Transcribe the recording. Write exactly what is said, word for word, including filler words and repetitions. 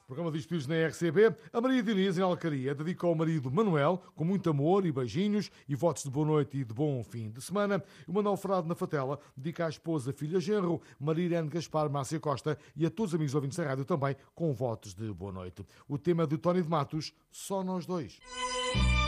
Programa de despedidos na R C B. A Maria Diniz, em Alcaria, dedica ao marido Manuel, com muito amor e beijinhos e votos de boa noite e de bom fim de semana. O Manuel Frado, na Fatela, dedica à esposa, filha genro, Maria Irene Gaspar Márcia Costa e a todos os amigos ouvintes da rádio também, com votos de boa noite. O tema de Tony de Matos, Só Nós Dois.